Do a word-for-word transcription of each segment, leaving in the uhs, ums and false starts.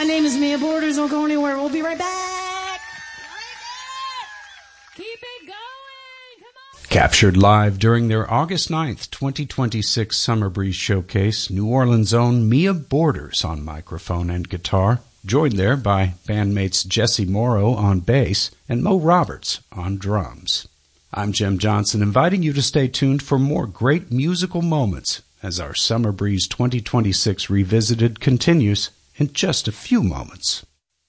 My name is Mia Borders. Don't go anywhere. We'll be right back. Keep it going. Come on. Captured live during their August ninth, twenty twenty-six Summer Breeze Showcase, New Orleans' own Mia Borders on microphone and guitar, joined there by bandmates Jesse Morrow on bass and Mo Roberts on drums. I'm Jim Johnson, inviting you to stay tuned for more great musical moments as our Summer Breeze twenty twenty-six Revisited continues in just a few moments.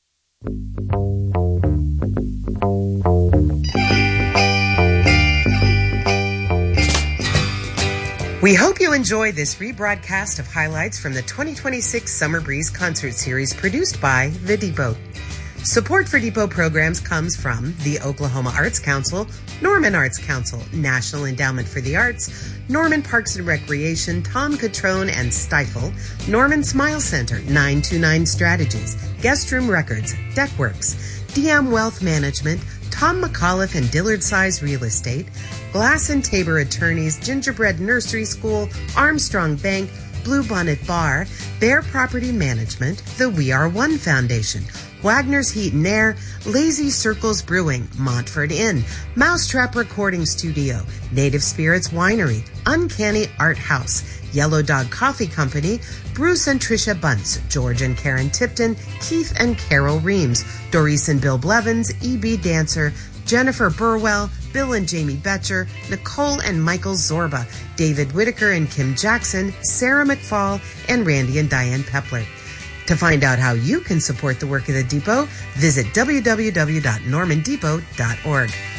We hope you enjoy this rebroadcast of highlights from the twenty twenty-six Summer Breeze Concert Series produced by The Depot. Support for Depot programs comes from the Oklahoma Arts Council, Norman Arts Council, National Endowment for the Arts, Norman Parks and Recreation, Tom Catrone and Stifle, Norman Smile Center, nine two nine Strategies, Guest Room Records, Deckworks, D M Wealth Management, Tom McAuliffe and Dillard Size Real Estate, Glass and Tabor Attorneys, Gingerbread Nursery School, Armstrong Bank, Blue Bonnet Bar, Bear Property Management, the We Are One Foundation, Wagner's Heat and Air, Lazy Circles Brewing, Montford Inn, Mousetrap Recording Studio, Native Spirits Winery, Uncanny Art House, Yellow Dog Coffee Company, Bruce and Tricia Bunce, George and Karen Tipton, Keith and Carol Reams, Doris and Bill Blevins, E B Dancer, Jennifer Burwell, Bill and Jamie Betcher, Nicole and Michael Zorba, David Whitaker and Kim Jackson, Sarah McFall, and Randy and Diane Pepler. To find out how you can support the work of the Depot, visit w w w dot norman depot dot org.